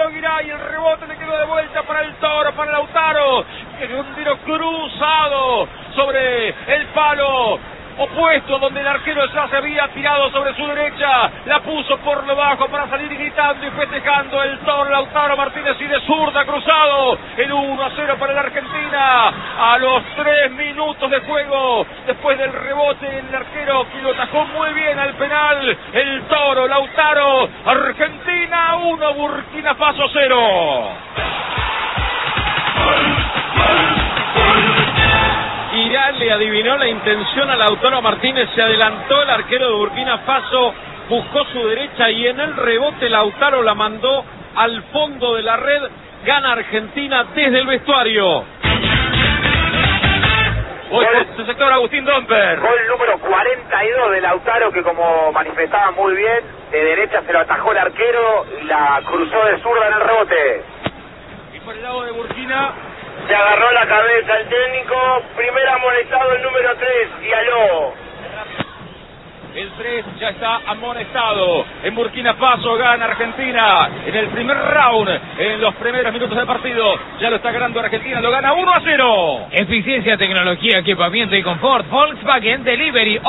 Lautaro Guiray, el rebote le quedó de vuelta para el Toro, para Lautaro, que dio un tiro cruzado sobre el palo opuesto, donde el arquero ya se había tirado sobre su derecha, la puso por lo bajo para salir gritando y festejando el Toro Lautaro Martínez, y de zurda cruzado, el 1-0 para la Argentina, a los 3 minutos de juego, después del rebote, el arquero que lo atajó muy bien al penal, el Toro Lautaro. Argentina 1, Burkina Faso 0. Irán le adivinó la intención a Lautaro Martínez, se adelantó el arquero de Burkina Faso, buscó su derecha y en el rebote Lautaro la mandó al fondo de la red. Gana Argentina desde el vestuario. Hoy por su sector Agustín Domper. Gol número 42 de Lautaro, que como manifestaba muy bien, de derecha se lo atajó el arquero y la cruzó de zurda en el rebote. Y por el lado de Burkina, se agarró la cabeza el técnico, primer amonestado el número 3, Diallo. El 3 ya está amonestado. En Burkina Faso gana Argentina en el primer round, en los primeros minutos del partido. Ya lo está ganando Argentina, lo gana 1-0. Eficiencia, tecnología, equipamiento y confort. Volkswagen Delivery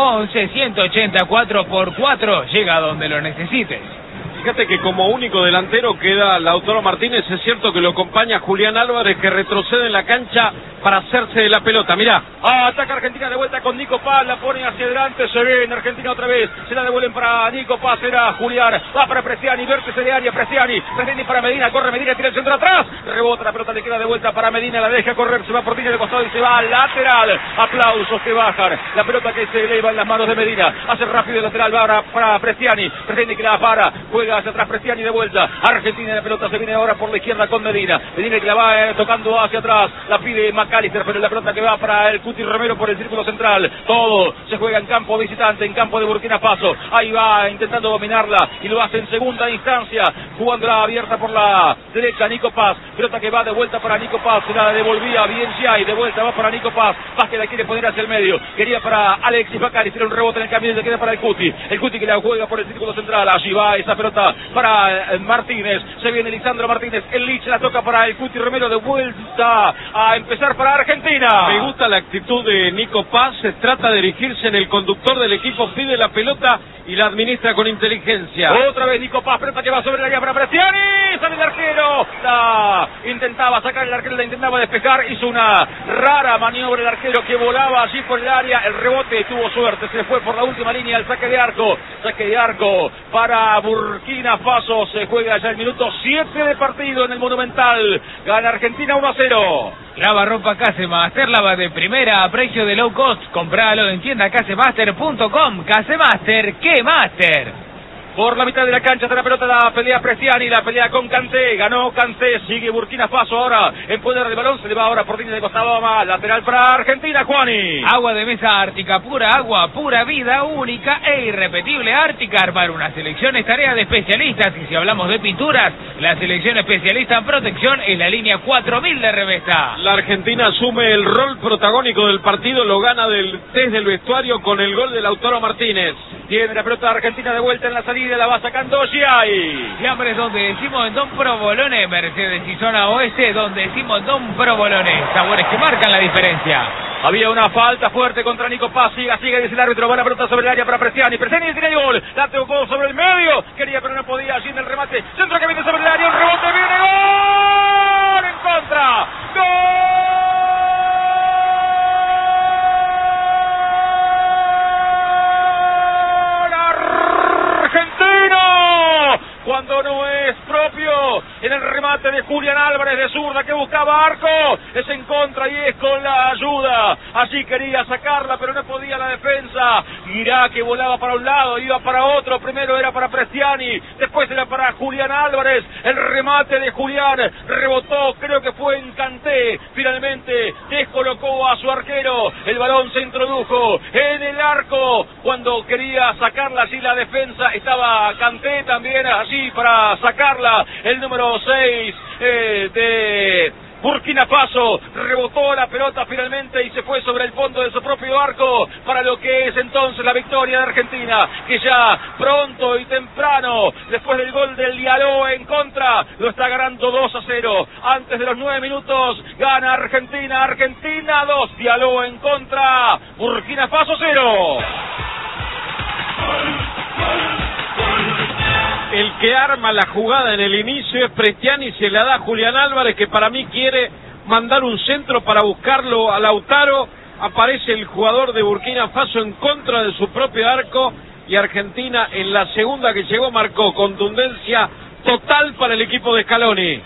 11-184x4. Llega donde lo necesites. Fíjate que como único delantero queda Lautaro Martínez. Es cierto que lo acompaña Julián Álvarez, que retrocede en la cancha para hacerse de la pelota. Mirá. Ataca Argentina de vuelta con Nico Paz, la pone hacia adelante, se ve en Argentina otra vez, se la devuelven para Nico Paz, era Julián, va para Prestiani, vértice de área, Prestiani para Medina, corre Medina, tira el centro atrás, rebota la pelota, le queda de vuelta para Medina, la deja correr, se va por línea de costado y se va al lateral. Aplausos que bajan, la pelota que se eleva en las manos de Medina, hace rápido el lateral, va para Prestiani que la para, juega hacia atrás Prestiani de vuelta, Argentina, la pelota se viene ahora por la izquierda con Medina que la va tocando hacia atrás, la pide McAllister, pero la pelota que va para el Cuti Romero por el círculo central. Todo se juega en campo visitante, en campo de Burkina Faso. Ahí va intentando dominarla y lo hace en segunda instancia, jugándola abierta por la derecha Nico Paz. Pelota que va de vuelta para Nico Paz, se la devolvía bien Giai, de vuelta va para Nico Paz. Paz que la quiere poner hacia el medio, quería para Alexis McAllister, un rebote en el camino y le queda para el Cuti que la juega por el círculo central. Allí va esa pelota para Martínez, se viene Lisandro Martínez, el Lich la toca para el Cuti Romero, de vuelta a empezar para Argentina. Me gusta la actitud de Nico Paz, se trata de dirigirse en el conductor del equipo, pide la pelota y la administra con inteligencia. Otra vez Nico Paz, pelota que va sobre el área para Prestiani, sale el arquero, la intentaba sacar el arquero, la intentaba despejar, hizo una rara maniobra el arquero que volaba allí por el área, el rebote tuvo suerte, se fue por la última línea, el saque de arco para Burkina Faso. Se juega ya el minuto 7 de partido en el Monumental, gana Argentina 1-0. Lava ropa Casemaster, lava de primera a precio de low cost. Compralo en tienda casemaster.com. Casemaster, ¿qué Master? Por la mitad de la cancha está la pelota, la pelea Prestiani, la pelea con Kanté, ganó Kanté, sigue Burkina Faso ahora en poder del balón, se le va ahora por línea de costado, lateral para Argentina, Juani. Agua de mesa Ártica, pura agua, pura vida, única e irrepetible. Ártica, armar una selección es tarea de especialistas, y si hablamos de pinturas, la selección especialista en protección es la línea 4000 de Revesta. La Argentina asume el rol protagónico del partido, lo gana desde el vestuario con el gol de Lautaro Martínez. Tiene la pelota Argentina de vuelta en la salida, la va sacando Giai. Siempre es donde decimos en Don Provolone, Mercedes y zona oeste, donde decimos Don Provolone, sabores que marcan la diferencia. Había una falta fuerte contra Nico Paz, sigue, dice el árbitro, va la pelota sobre el área para Prestiani tiene el gol, la tocó sobre el medio, quería pero no podía, allí en el remate, centro que viene sobre el área, un rebote, viene gol, en contra, gol. Cuando no es propio, en el remate de Julián Álvarez de zurda que buscaba arco, es en contra y es con la ayuda, allí quería sacarla pero no podía la defensa, mirá que volaba para un lado, iba para otro, primero era para Prestiani, después era para Julián Álvarez, el remate de Julián rebotó, creo que fue en Kanté, finalmente descolocó a su arquero, el balón se introdujo en el arco, cuando quería sacarla allí la defensa, estaba Kanté también allí para sacarla, el número 6 de Burkina Faso rebotó la pelota finalmente y se fue sobre el fondo de su propio arco para lo que es entonces la victoria de Argentina, que ya pronto y temprano, después del gol del Diallo en contra, lo está ganando 2-0. Antes de los 9 minutos gana Argentina. Argentina 2, Diallo en contra, Burkina Faso 0. El que arma la jugada en el inicio es Prestiani, se la da a Julián Álvarez, que para mí quiere mandar un centro para buscarlo a Lautaro. Aparece el jugador de Burkina Faso en contra de su propio arco y Argentina en la segunda que llegó marcó contundencia total para el equipo de Scaloni.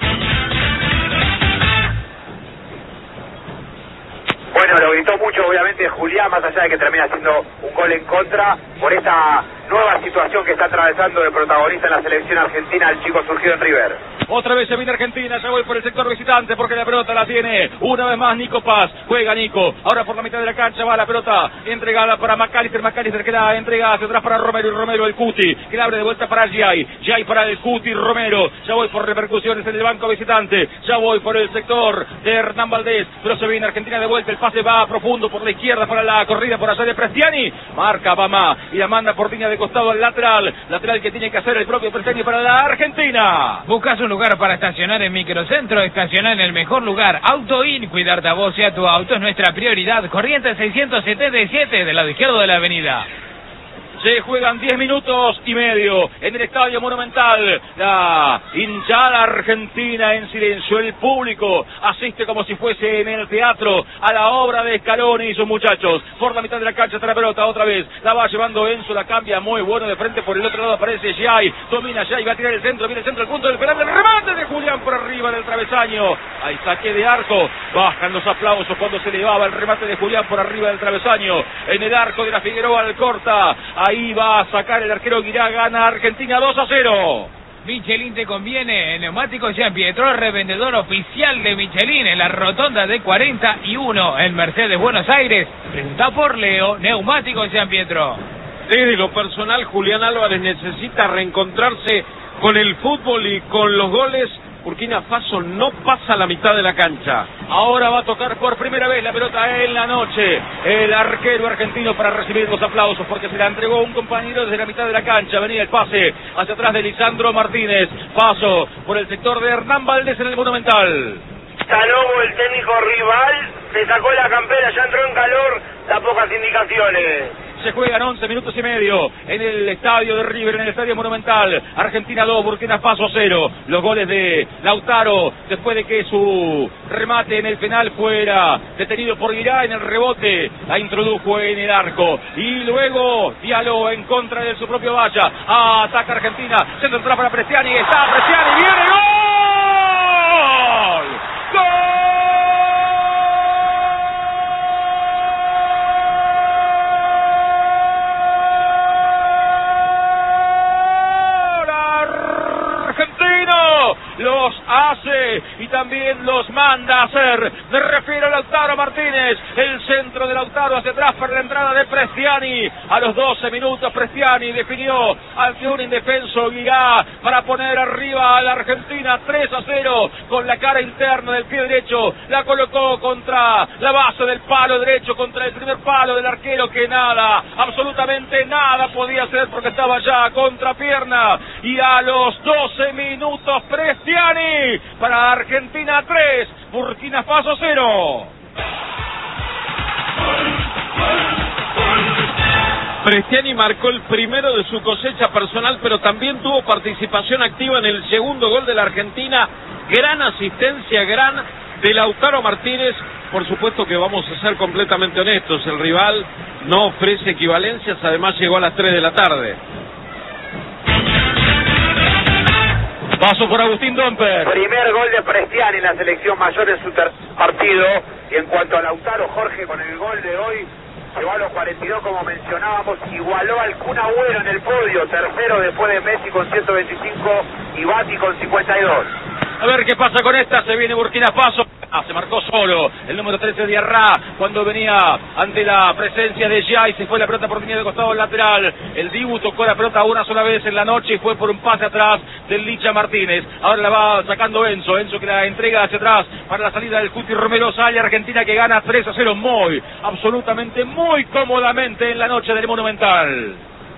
Bueno, lo gritó mucho obviamente Julián, más allá de que termina haciendo un gol en contra, por esta nueva situación que está atravesando de protagonista en la selección argentina el chico surgido en River. Otra vez se viene Argentina, ya voy por el sector visitante porque la pelota la tiene una vez más Nico Paz. Juega Nico, ahora por la mitad de la cancha va la pelota entregada para McAllister. McAllister que la entrega hacia atrás para Romero, y Romero el Cuti, que la abre de vuelta para Giai para el Cuti, Romero. Ya voy por repercusiones en el banco visitante, ya voy por el sector de Hernán Valdés, pero se viene Argentina de vuelta. El pase va profundo por la izquierda para la corrida por allá de Prestiani. Marca Bama y la manda por línea de costado al lateral que tiene que hacer el propio Prestiani para la Argentina. Buscas un lugar para estacionar en Microcentro, estacionar en el mejor lugar. AutoIn, cuidarte a vos y a tu auto es nuestra prioridad. Corrientes 677 del lado izquierdo de la avenida. Se juegan 10 minutos y medio en el Estadio Monumental. La hinchada argentina en silencio. El público asiste como si fuese en el teatro a la obra de Scaloni y sus muchachos. Por la mitad de la cancha está la pelota otra vez. La va llevando Enzo, la cambia muy bueno de frente. Por el otro lado aparece Giai. Domina Giai, va a tirar el centro. Viene el centro, el punto del penal. El remate de Julián por arriba del travesaño. Hay saque de arco. Bajan los aplausos cuando se elevaba el remate de Julián por arriba del travesaño. En el arco de la Figueroa Alcorta. Ahí va a sacar el arquero Guirá, gana Argentina 2-0. Michelin te conviene, Neumáticos Jean Pietro, revendedor oficial de Michelin en la rotonda de 41 en Mercedes, Buenos Aires. Pregunta por Leo, Neumáticos Jean Pietro. Desde lo personal, Julián Álvarez necesita reencontrarse con el fútbol y con los goles. Burkina Faso no pasa la mitad de la cancha. Ahora va a tocar por primera vez la pelota en la noche el arquero argentino para recibir los aplausos porque se la entregó un compañero desde la mitad de la cancha. Venía el pase hacia atrás de Lisandro Martínez. Paso por el sector de Hernán Valdés en el Monumental. Tanovo, el técnico rival, se sacó la campera, ya entró en calor, da pocas indicaciones. Se juegan 11 minutos y medio en el estadio de River, en el estadio Monumental. Argentina 2, Burkina Faso 0. Los goles de Lautaro, después de que su remate en el penal fuera detenido por Guirá, en el rebote la introdujo en el arco. Y luego Diallo en contra de su propio valla. Ataca Argentina, centro atrás para Prestiani. Está Prestiani, viene gol. ¡Gol! Los hace y también los manda a hacer. Me refiero a Lautaro Martínez. El centro de Lautaro hacia atrás para la entrada de Prestiani. A los 12 minutos Prestiani definió ante un indefenso Guirá para poner arriba a la Argentina 3-0 con la cara interna del pie derecho. La colocó contra la base del palo derecho, contra el primer palo del arquero que nada, absolutamente nada podía hacer porque estaba ya a contrapierna. Y a los 12 minutos Prestiani para Argentina 3, Burkina Faso 0. Prestiani marcó el primero de su cosecha personal, pero también tuvo participación activa en el segundo gol de la Argentina. Gran asistencia, gran de Lautaro Martínez. Por supuesto que vamos a ser completamente honestos, el rival no ofrece equivalencias, además llegó a las 3 de la tarde. Paso por Agustín Domper. Primer gol de Prestiani en la selección mayor en su partido. Y en cuanto a Lautaro, Jorge, con el gol de hoy, llegó a los 42 como mencionábamos, igualó al Kun Agüero en el podio, tercero después de Messi con 125 y Bati con 52. A ver qué pasa con esta, se viene Burkina Faso. Se marcó solo el número 13 de Diarra cuando venía ante la presencia de Jai. Se fue la pelota por línea de costado lateral. El Dibu tocó la pelota una sola vez en la noche y fue por un pase atrás del Licha Martínez. Ahora la va sacando Enzo que la entrega hacia atrás para la salida del Cuti Romero. Sale Argentina, que gana 3-0 muy, absolutamente, muy cómodamente en la noche del Monumental.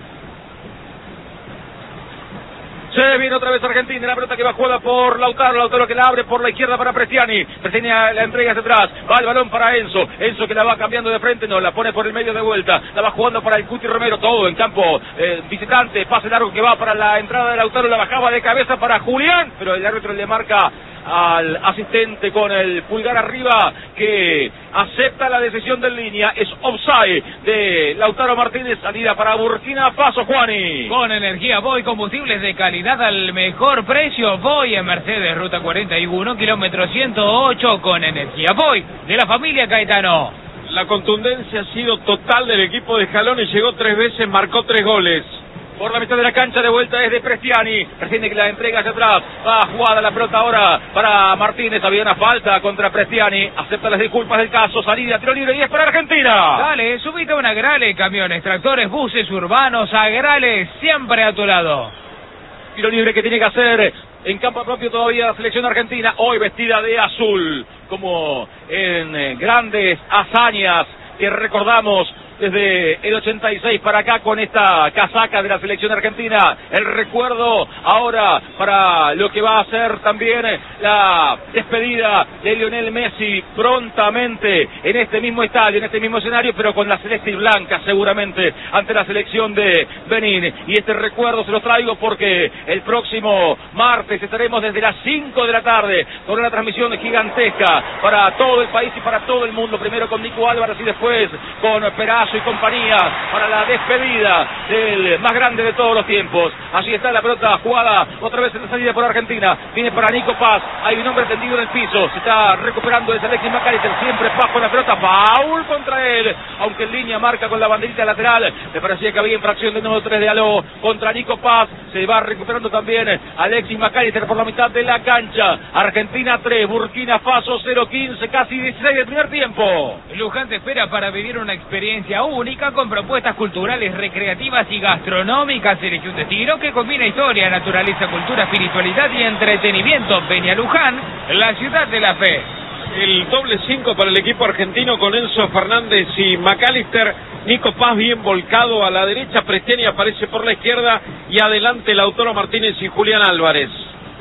Se viene otra vez Argentina, la pelota que va jugada por Lautaro que la abre por la izquierda para Prestiani la entrega hacia atrás, va el balón para Enzo que la va cambiando de frente, no, la pone por el medio de vuelta, la va jugando para el Cuti Romero, todo en campo visitante, pase largo que va para la entrada de Lautaro, la bajaba de cabeza para Julián, pero el árbitro le marca al asistente con el pulgar arriba, que acepta la decisión del línea. Es offside de Lautaro Martínez. Salida para Burkina Faso, Juani. Con energía Voy, combustibles de calidad al mejor precio. Voy en Mercedes, ruta 41, kilómetro 108, con energía Voy, de la familia Caetano. La contundencia ha sido total del equipo de Scaloni, llegó 3 veces, marcó 3 goles. Por la mitad de la cancha, de vuelta es de Prestiani que la entrega hacia atrás, va jugada la pelota ahora para Martínez, había una falta contra Prestiani, acepta las disculpas del caso, salida, tiro libre y es para Argentina. Dale, subite a una Agrale, camiones, tractores, buses urbanos, Agrale, siempre a tu lado. Tiro libre que tiene que hacer en campo propio todavía la selección argentina, hoy vestida de azul, como en grandes hazañas que recordamos desde el 86 para acá con esta casaca de la selección argentina. El recuerdo ahora para lo que va a ser también la despedida de Lionel Messi prontamente en este mismo estadio, en este mismo escenario, pero con la celeste y blanca seguramente ante la selección de Benín. Y este recuerdo se los traigo porque el próximo martes estaremos desde las 5 de la tarde con una transmisión gigantesca para todo el país y para todo el mundo, primero con Nico Álvarez y después con Perazo y compañía para la despedida del más grande de todos los tiempos. Allí está la pelota jugada otra vez en la salida por Argentina, viene para Nico Paz, hay un hombre tendido en el piso, se está recuperando desde Alexis McAllister, siempre Paz con la pelota, foul contra él, aunque en línea marca con la banderita lateral, me parecía que había infracción del número 3 de Aló contra Nico Paz. Se va recuperando también Alexis McAllister por la mitad de la cancha. Argentina 3, Burkina Faso 0-15, casi 16 del primer tiempo. Luján te espera para vivir una experiencia única con propuestas culturales, recreativas y gastronómicas. Elige un destino que combina historia, naturaleza, cultura, espiritualidad y entretenimiento. Ven a Luján, la ciudad de la fe. El doble 5 para el equipo argentino con Enzo Fernández y McAllister. Nico Paz bien volcado a la derecha, Prestiani aparece por la izquierda y adelante Lautaro Martínez y Julián Álvarez.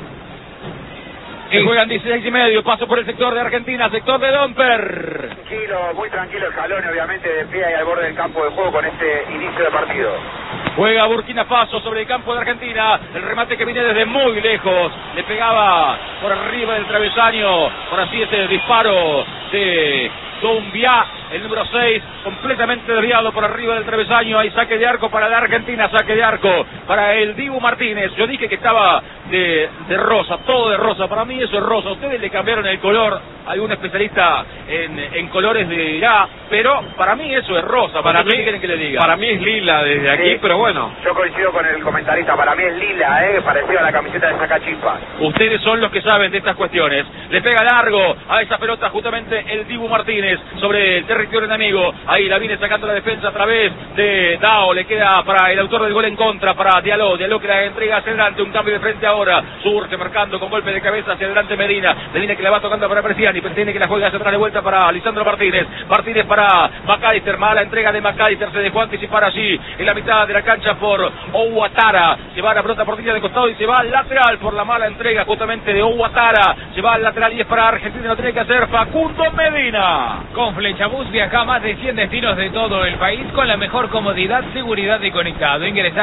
Que juegan 16 y medio, paso por el sector de Argentina, sector de Domper. Tranquilo, muy tranquilo el Scaloni, obviamente de pie ahí al borde del campo de juego con este inicio de partido. Juega Burkina Faso sobre el campo de Argentina, el remate que viene desde muy lejos, le pegaba por arriba del travesaño, por así ese disparo de Doumbia, el número 6, completamente desviado por arriba del travesaño. Hay saque de arco para la Argentina, saque de arco para el Dibu Martínez. Yo dije que estaba de rosa, todo de rosa, para mí eso es rosa. Ustedes le cambiaron el color, algún especialista en colores dirá, pero para mí eso es rosa. Para mí, ¿qué quieren que le diga? Para mí es lila desde aquí, pero bueno. Yo coincido con el comentarista, para mí es lila, parecido a la camiseta de Sacachispas. Ustedes son los que saben de estas cuestiones. Le pega largo a esa pelota justamente el Dibu Martínez sobre el territorio enemigo. Ahí la viene sacando la defensa a través de Dao. Le queda para el autor del gol en contra, para Diallo que la entrega hacia adelante. Un cambio de frente ahora. Surge marcando con golpe de cabeza hacia adelante Medina que la va tocando para Prestiani que la juega hacia atrás de vuelta para Lisandro Martínez para McAllister. Mala entrega de McAllister. Se dejó anticipar allí en la mitad de la cancha por Ouattara. Se va la pelota por línea de costado y se va al lateral por la mala entrega justamente de Ouattara. Se va al lateral y es para Argentina. Lo tiene que hacer Facundo Medina. Con Flechabús viaja a más de 100 destinos de todo el país con la mejor comodidad, seguridad y conectado. Ingresa a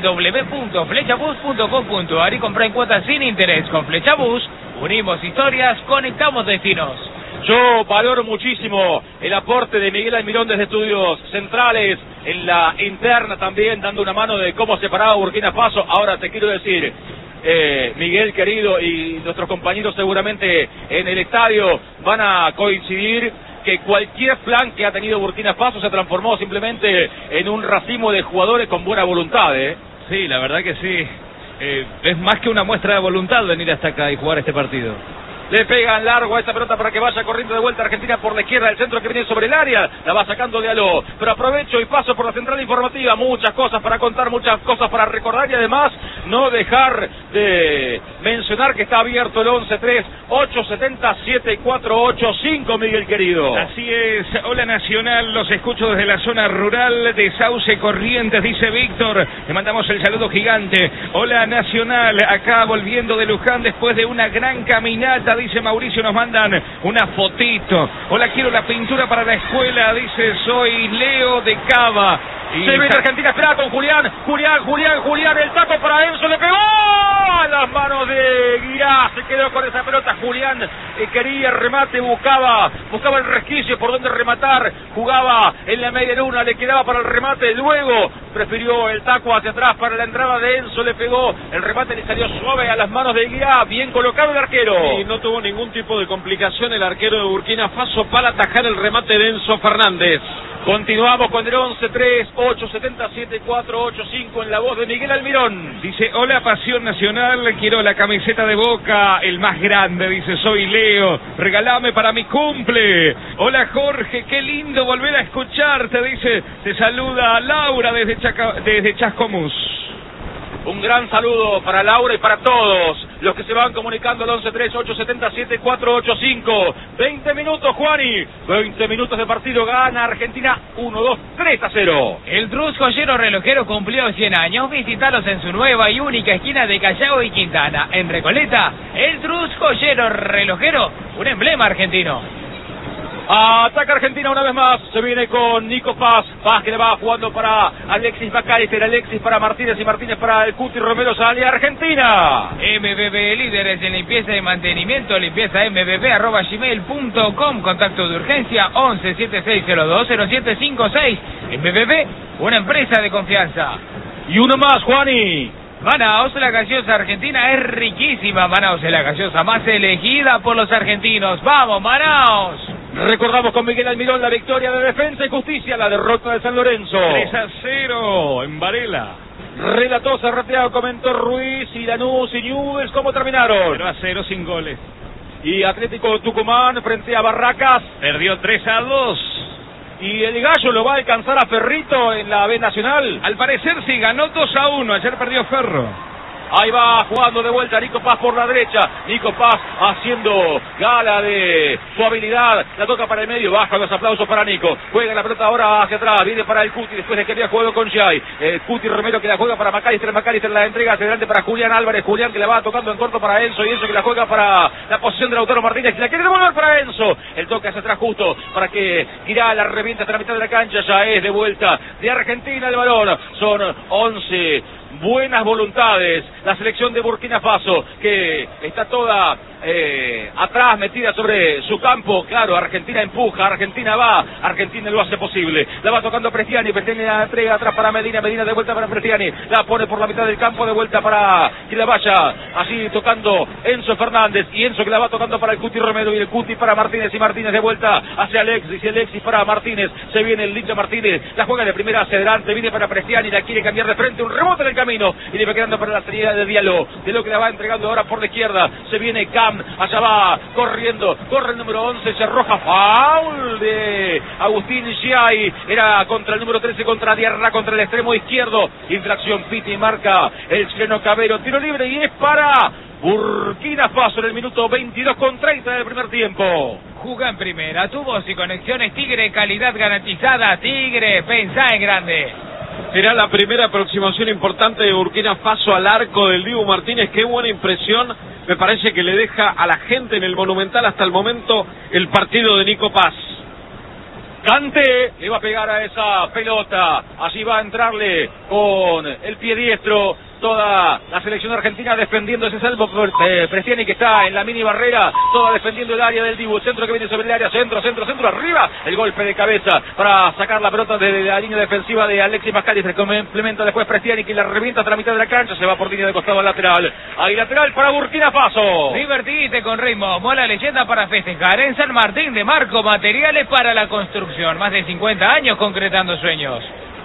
www.flechabus.com.ar y compra en cuotas sin interés. Con Flechabús unimos historias, conectamos destinos. Yo valoro muchísimo el aporte de Miguel Almirón desde Estudios Centrales, en la interna también, dando una mano de cómo separaba Burkina Faso. Ahora te quiero decir, Miguel querido y nuestros compañeros seguramente en el estadio van a coincidir que cualquier plan que ha tenido Burkina Faso se transformó simplemente en un racimo de jugadores con buena voluntad. Sí, la verdad que sí. Es más que una muestra de voluntad venir hasta acá y jugar este partido. Le pegan largo a esa pelota para que vaya corriendo de vuelta Argentina por la izquierda, el centro que viene sobre el área, la va sacando de Aló. Pero aprovecho y paso por la central informativa, muchas cosas para contar, muchas cosas para recordar y además no dejar de mencionar que está abierto el 11-3-870-7485, Miguel querido. Así es, hola Nacional, los escucho desde la zona rural de Sauce Corrientes, dice Víctor, le mandamos el saludo gigante. Hola Nacional, acá volviendo de Luján después de una gran caminata, dice Mauricio, nos mandan una fotito. Hola, quiero la pintura para la escuela, dice, soy Leo de Cava. Y se viene Argentina, espera con Julián, el taco para Enzo, le pegó a las manos de Guirá, se quedó con esa pelota. Julián quería remate, buscaba el resquicio por donde rematar, jugaba en la media luna, le quedaba para el remate, luego prefirió el taco hacia atrás para la entrada de Enzo, le pegó, el remate le salió suave a las manos de Guirá, bien colocado el arquero. Y no tuvo ningún tipo de complicación el arquero de Burkina Faso para atajar el remate de Enzo Fernández. Continuamos con el 11-3-870-7485 en la voz de Miguel Almirón. Dice, hola Pasión Nacional, quiero la camiseta de Boca, el más grande, dice, soy Leo, regalame para mi cumple. Hola Jorge, qué lindo volver a escucharte, dice, te saluda Laura desde Chascomús. Un gran saludo para Laura y para todos los que se van comunicando al 11-3-870-7485. 20 minutos, Juani. 20 minutos de partido. Gana Argentina 1-2-3-0. El Trus Joyero Relojero cumplió 100 años. Visítalos en su nueva y única esquina de Callao y Quintana. En Recoleta, el Trus Joyero Relojero, un emblema argentino. Ataca Argentina una vez más, se viene con Nico Paz que le va jugando para Alexis McAllister, Alexis para Martínez y Martínez para el Cuti Romero, sale Argentina. MBB, líderes en limpieza y mantenimiento, limpiezambb@gmail.com, contacto de urgencia 11-7602-0756. MBB, una empresa de confianza. Y uno más, Juani. Manaos, la gaseosa argentina es riquísima. Manaos es la gaseosa más elegida por los argentinos. ¡Vamos, Manaos! Recordamos con Miguel Almirón la victoria de Defensa y Justicia, la derrota de San Lorenzo. 3-0 en Varela. Relató Zarrateado, comentó Ruiz y Lanús y Newell's. ¿Cómo terminaron? 0-0 sin goles. Y Atlético Tucumán frente a Barracas perdió 3-2. ¿Y el Gallo lo va a alcanzar a Ferrito en la B Nacional? Al parecer sí, ganó 2-1, ayer perdió Ferro. Ahí va jugando de vuelta Nico Paz por la derecha. Nico Paz haciendo gala de su habilidad. La toca para el medio. Baja los aplausos para Nico. Juega la pelota ahora hacia atrás. Viene para el Cuti después de que había jugado con Jai. El Cuti Romero que la juega para McAllister. McAllister la entrega hacia adelante para Julián Álvarez. Julián que la va tocando en corto para Enzo. Y Enzo que la juega para la posición de Lautaro Martínez. Y la quiere devolver para Enzo. El toque hacia atrás justo para que Girá la revienta hasta la mitad de la cancha. Ya es de vuelta de Argentina el balón. Son 11 buenas voluntades. La selección de Burkina Faso que está toda atrás, metida sobre su campo. Claro, Argentina empuja, Argentina va, Argentina lo hace posible. La va tocando Prestiani, Prestiani la entrega atrás para Medina, Medina de vuelta para Prestiani, la pone por la mitad del campo, de vuelta para que la vaya así tocando Enzo Fernández, y Enzo que la va tocando para el Cuti Romero, y el Cuti para Martínez, y Martínez de vuelta hacia Alexis, y Alexis para Martínez. Se viene el Licha Martínez, la juega de primera hacia adelante, viene para Prestiani, la quiere cambiar de frente, un rebote en el camino, y le va quedando para la salida de Diallo, de lo que la va entregando ahora por la izquierda. Se viene Cam, allá va corriendo, corre el número 11, se arroja, foul de Agustín Giai, era contra el número 13, contra Diarra, contra el extremo izquierdo, infracción, piti, marca el chileno Cabero, tiro libre y es para Burkina Faso en el minuto 22:30 del primer tiempo. Juga en primera, tu voz y conexiones Tigre, calidad garantizada. Tigre, pensá en grande. Será la primera aproximación importante de Burkina Faso al arco del Dibu Martínez. Qué buena impresión me parece que le deja a la gente en el Monumental hasta el momento el partido de Nico Paz. Kanté le va a pegar a esa pelota, allí va a entrarle con el pie diestro toda la selección argentina defendiendo ese salvo. Prestiani que está en la mini barrera, toda defendiendo el área del Dibu, el centro que viene sobre el área, centro, arriba, el golpe de cabeza para sacar la pelota desde la línea defensiva de Alexis McAllister, complementa después Prestiani que la revienta hasta la mitad de la cancha, se va por línea de costado al lateral, ahí lateral para Burkina Faso. Divertite con ritmo, mola leyenda para festejar en San Martín de Marco, materiales para la construcción, más de 50 años concretando sueños.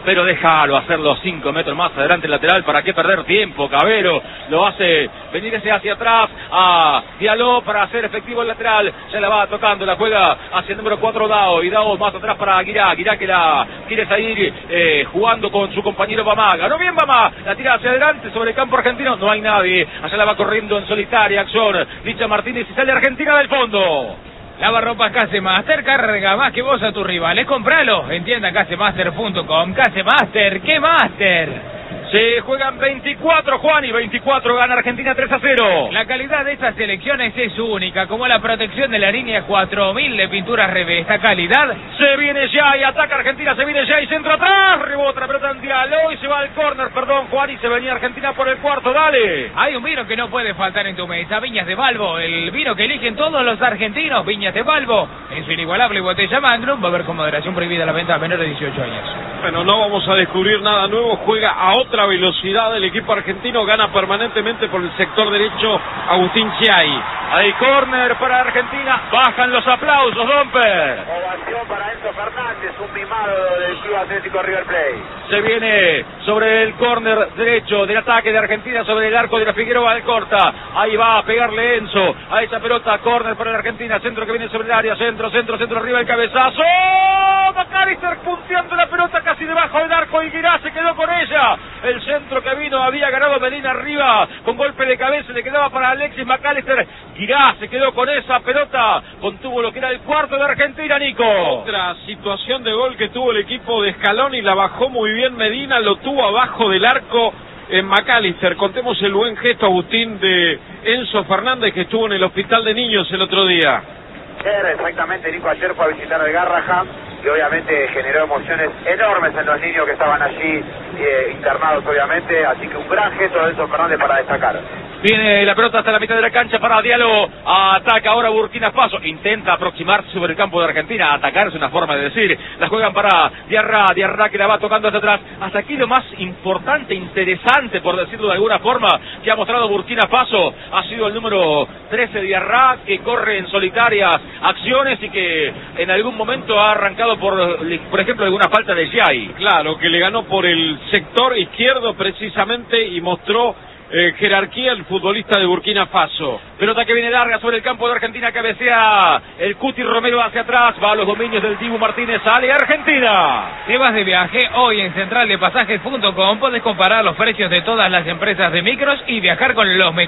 pero déjalo hacer los 5 metros más adelante el lateral. ¿Para qué perder tiempo? Cabero lo hace venirse hacia atrás a Diallo para hacer efectivo el lateral. Se la va tocando, la juega hacia el número 4 Dao, y Dao más atrás para Guirá que la quiere salir jugando con su compañero Bamá. Ganó bien Bamá, la tira hacia adelante sobre el campo argentino, no hay nadie, allá la va corriendo en solitaria acción Licha Martínez y sale Argentina del fondo. Lavarropas Casemaster, carga más que vos a tus rivales, compralo en tienda casemaster.com. Casemaster, ¿qué Master? Se juegan 24, Juan, y 24 gana Argentina 3-0. La calidad de estas selecciones es única, como la protección de la línea 4000 de pinturas Reve. Esta calidad se viene ya y ataca Argentina, se viene ya y centro atrás, rebota la pelota en Diallo y se va al córner, perdón Juan, y se venía Argentina por el cuarto, dale. Hay un vino que no puede faltar en tu mesa, Viñas de Balbo, el vino que eligen todos los argentinos. Viñas de Balbo, en su inigualable botella Magnum, va a haber con moderación prohibida la venta a menores de 18 años. Bueno, no vamos a descubrir nada nuevo, juega a otra velocidad el equipo argentino, gana permanentemente por el sector derecho Agustín Chiai. Hay córner para Argentina, bajan los aplausos, Domper. Ovación para Enzo Fernández, un mimado del Club Atlético River Plate. Se viene sobre el córner derecho del ataque de Argentina, sobre el arco de la Figueroa Alcorta. Ahí va a pegarle Enzo a esa pelota, córner para la Argentina, centro que viene sobre el área, centro, arriba el cabezazo. McAllister punteando la pelota casi debajo del arco y Guirá se quedó con ella. El centro que vino había ganado Medina arriba con golpe de cabeza, le quedaba para Alexis McAllister. Guirá se quedó con esa pelota, contuvo lo que era el cuarto de Argentina, Nico. Otra situación de gol que tuvo el equipo de Scaloni, la bajó muy bien Medina, lo tuvo abajo del arco en McAllister. Contemos el buen gesto, Agustín, de Enzo Fernández, que estuvo en el hospital de niños el otro día. Exactamente, Nico, ayer fue a visitar el Garrahan y obviamente generó emociones enormes en los niños que estaban allí internados, obviamente, así que un gran gesto de Enzo Fernández para destacar. Viene la pelota hasta la mitad de la cancha para Diallo, ataca ahora Burkina Faso, intenta aproximarse sobre el campo de Argentina, atacar es una forma de decir, la juegan para Diarra que la va tocando hacia atrás. Hasta aquí lo más importante, interesante por decirlo de alguna forma, que ha mostrado Burkina Faso, ha sido el número 13 Diarra, que corre en solitarias acciones y que en algún momento ha arrancado por ejemplo alguna falta de Giai. Claro, que le ganó por el sector izquierdo precisamente y mostró jerarquía el futbolista de Burkina Faso. Pelota que viene larga sobre el campo de Argentina, cabecea el Cuti Romero hacia atrás, va a los dominios del Dibu Martínez, sale Argentina. Si vas de viaje, hoy en centraldepasajes.com podés comparar los precios de todas las empresas de micros y viajar con los mejores